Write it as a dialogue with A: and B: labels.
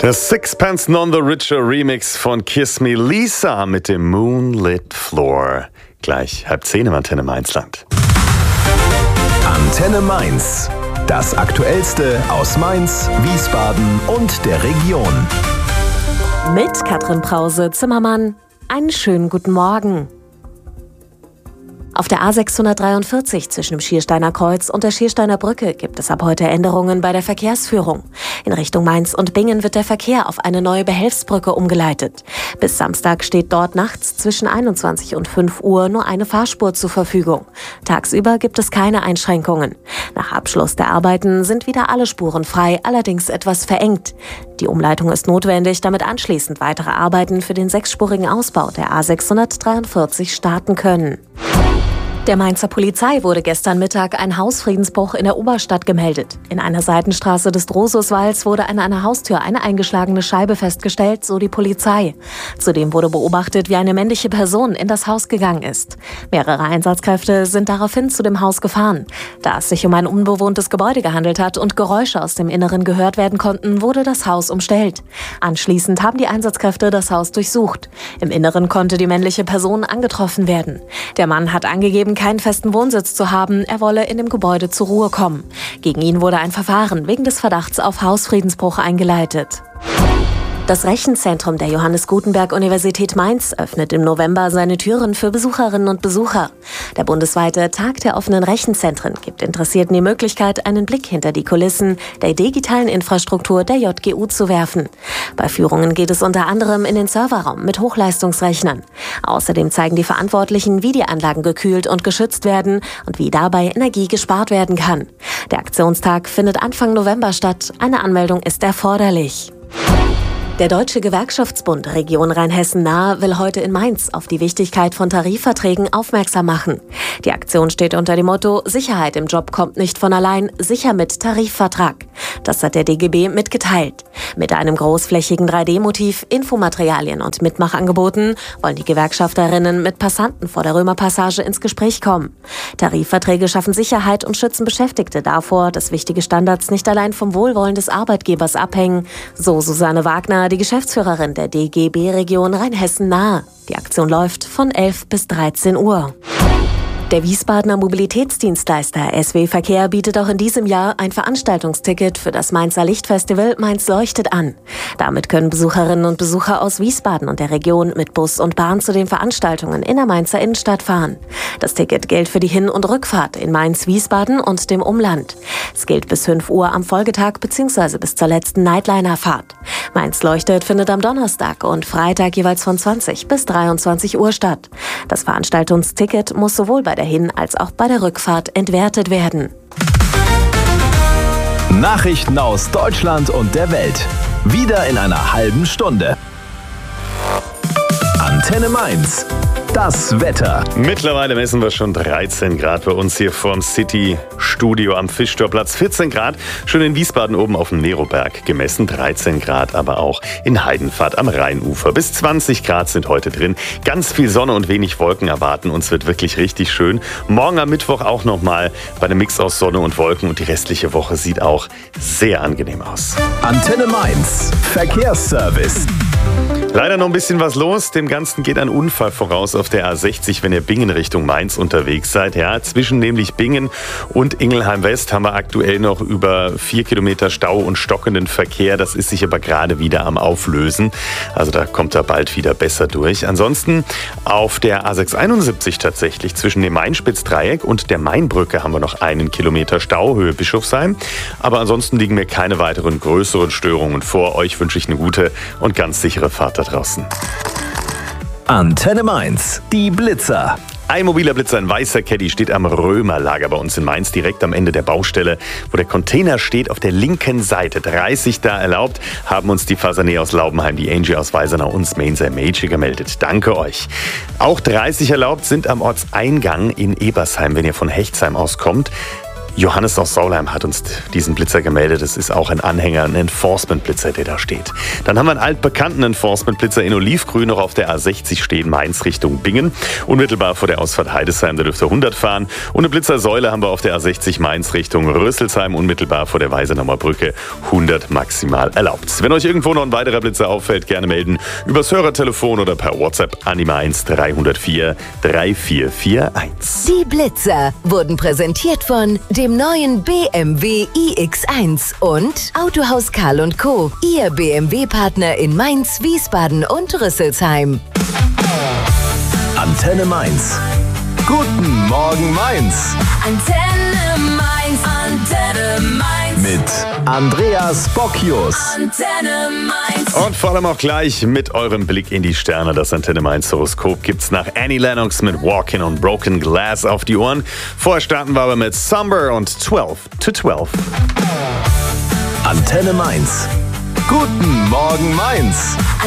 A: Das Sixpence None the Richer Remix von Kiss Me Lisa mit dem Moonlit Floor. Gleich 9:30 im Antenne Mainzland.
B: Antenne Mainz. Das Aktuellste aus Mainz, Wiesbaden und der Region.
C: Mit Katrin Brause-Zimmermann. Einen schönen guten Morgen. Auf der A643 zwischen dem Schiersteiner Kreuz und der Schiersteiner Brücke gibt es ab heute Änderungen bei der Verkehrsführung. In Richtung Mainz und Bingen wird der Verkehr auf eine neue Behelfsbrücke umgeleitet. Bis Samstag steht dort nachts zwischen 21 und 5 Uhr nur eine Fahrspur zur Verfügung. Tagsüber gibt es keine Einschränkungen. Nach Abschluss der Arbeiten sind wieder alle Spuren frei, allerdings etwas verengt. Die Umleitung ist notwendig, damit anschließend weitere Arbeiten für den 6-spurigen Ausbau der A643 starten können. Der Mainzer Polizei wurde gestern Mittag ein Hausfriedensbruch in der Oberstadt gemeldet. In einer Seitenstraße des Drosuswalds wurde an einer Haustür eine eingeschlagene Scheibe festgestellt, so die Polizei. Zudem wurde beobachtet, wie eine männliche Person in das Haus gegangen ist. Mehrere Einsatzkräfte sind daraufhin zu dem Haus gefahren. Da es sich um ein unbewohntes Gebäude gehandelt hat und Geräusche aus dem Inneren gehört werden konnten, wurde das Haus umstellt. Anschließend haben die Einsatzkräfte das Haus durchsucht. Im Inneren konnte die männliche Person angetroffen werden. Der Mann hat angegeben, keinen festen Wohnsitz zu haben, er wolle in dem Gebäude zur Ruhe kommen. Gegen ihn wurde ein Verfahren wegen des Verdachts auf Hausfriedensbruch eingeleitet. Das Rechenzentrum der Johannes Gutenberg Universität Mainz öffnet im November seine Türen für Besucherinnen und Besucher. Der bundesweite Tag der offenen Rechenzentren gibt Interessierten die Möglichkeit, einen Blick hinter die Kulissen der digitalen Infrastruktur der JGU zu werfen. Bei Führungen geht es unter anderem in den Serverraum mit Hochleistungsrechnern. Außerdem zeigen die Verantwortlichen, wie die Anlagen gekühlt und geschützt werden und wie dabei Energie gespart werden kann. Der Aktionstag findet Anfang November statt. Eine Anmeldung ist erforderlich. Der Deutsche Gewerkschaftsbund Region Rheinhessen-Nahe will heute in Mainz auf die Wichtigkeit von Tarifverträgen aufmerksam machen. Die Aktion steht unter dem Motto „Sicherheit im Job kommt nicht von allein, sicher mit Tarifvertrag". Das hat der DGB mitgeteilt. Mit einem großflächigen 3D-Motiv, Infomaterialien und Mitmachangeboten wollen die Gewerkschafterinnen mit Passanten vor der Römerpassage ins Gespräch kommen. Tarifverträge schaffen Sicherheit und schützen Beschäftigte davor, dass wichtige Standards nicht allein vom Wohlwollen des Arbeitgebers abhängen, so Susanne Wagner, die Geschäftsführerin der DGB-Region Rheinhessen-Nahe. Die Aktion läuft von 11 bis 13 Uhr. Der Wiesbadener Mobilitätsdienstleister SW Verkehr bietet auch in diesem Jahr ein Veranstaltungsticket für das Mainzer Lichtfestival Mainz leuchtet an. Damit können Besucherinnen und Besucher aus Wiesbaden und der Region mit Bus und Bahn zu den Veranstaltungen in der Mainzer Innenstadt fahren. Das Ticket gilt für die Hin- und Rückfahrt in Mainz, Wiesbaden und dem Umland. Es gilt bis 5 Uhr am Folgetag bzw. bis zur letzten Nightliner-Fahrt. Mainz leuchtet findet am Donnerstag und Freitag jeweils von 20 bis 23 Uhr statt. Das Veranstaltungsticket muss sowohl bei der Hin- als auch bei der Rückfahrt entwertet werden.
B: Nachrichten aus Deutschland und der Welt. Wieder in einer halben Stunde. Antenne Mainz. Das Wetter.
A: Mittlerweile messen wir schon 13 Grad bei uns hier vorm City-Studio am Fischtorplatz. 14 Grad schon in Wiesbaden oben auf dem Neroberg gemessen. 13 Grad aber auch in Heidenfahrt am Rheinufer. Bis 20 Grad sind heute drin. Ganz viel Sonne und wenig Wolken erwarten uns. Wird wirklich richtig schön. Morgen am Mittwoch auch nochmal bei einem Mix aus Sonne und Wolken. Und die restliche Woche sieht auch sehr angenehm aus.
B: Antenne Mainz. Verkehrsservice.
A: Leider noch ein bisschen was los. Dem Ganzen geht ein Unfall voraus auf der A60, wenn ihr Bingen Richtung Mainz unterwegs seid. Ja, zwischen nämlich Bingen und Ingelheim West haben wir aktuell noch über 4 Kilometer Stau und stockenden Verkehr. Das ist sich aber gerade wieder am Auflösen. Also da kommt er bald wieder besser durch. Ansonsten auf der A671 tatsächlich zwischen dem Mainspitzdreieck und der Mainbrücke haben wir noch 1 Kilometer Stau, Höhe Bischofsheim. Aber ansonsten liegen mir keine weiteren größeren Störungen vor. Euch wünsche ich eine gute und ganz sichere Fahrt da draußen.
B: Antenne Mainz. Die Blitzer.
A: Ein mobiler Blitzer, ein weißer Caddy, steht am Römerlager bei uns in Mainz, direkt am Ende der Baustelle, wo der Container steht, auf der linken Seite. 30 da erlaubt, haben uns die Fasané aus Laubenheim, die Angie aus Weisenau und das Mainzer Mädchen gemeldet. Danke euch. Auch 30 erlaubt sind am Ortseingang in Ebersheim, wenn ihr von Hechtsheim aus kommt. Johannes aus Saulheim hat uns diesen Blitzer gemeldet. Es ist auch ein Anhänger, ein Enforcement-Blitzer, der da steht. Dann haben wir einen altbekannten Enforcement-Blitzer in Olivgrün noch auf der A60 stehen, Mainz Richtung Bingen. Unmittelbar vor der Ausfahrt Heidesheim, da dürft ihr 100 fahren. Und eine Blitzersäule haben wir auf der A60 Mainz Richtung Rösselsheim, unmittelbar vor der Weisenauer Brücke, 100 maximal erlaubt. Wenn euch irgendwo noch ein weiterer Blitzer auffällt, gerne melden. Übers Hörertelefon oder per WhatsApp an die Mainz 304 3441.
D: Die Blitzer wurden präsentiert von dem neuen BMW iX1 und Autohaus Karl & Co., Ihr BMW-Partner in Mainz, Wiesbaden und Rüsselsheim.
B: Antenne Mainz. Guten Morgen Mainz.
E: Antenne Mainz, Antenne Mainz.
B: Mit Andreas Bocchius.
E: Antenne Mainz.
A: Und vor allem auch gleich mit eurem Blick in die Sterne. Das Antenne Mainz Horoskop gibt's nach Annie Lennox mit Walking on Broken Glass auf die Ohren. Vorher starten wir aber mit Summer und 12 to 12.
B: Antenne Mainz. Guten Morgen Mainz.